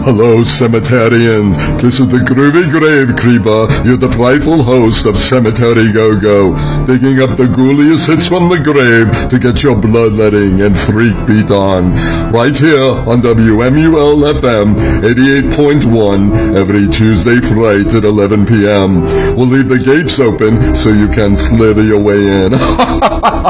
Hello, cemeterians. This is the Groovy Grave Creeper. You're the frightful host of Cemetery Go-Go, digging up the ghouliest hits from the grave to get your bloodletting and freak beat on. Right here on WMUL-FM 88.1 every Tuesday fright at 11 p.m. We'll leave the gates open so you can slither your way in.